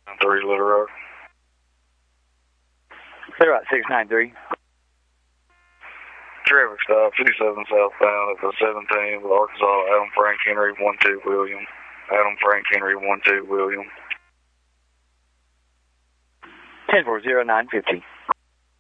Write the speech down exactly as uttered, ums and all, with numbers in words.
three Little Rock. Clear out six nine three. Traffic stop, fifty-seven southbound at the seventeen with Arkansas, Adam Frank Henry, one two William. Adam Frank Henry, one two William. ten four zero nine fifty.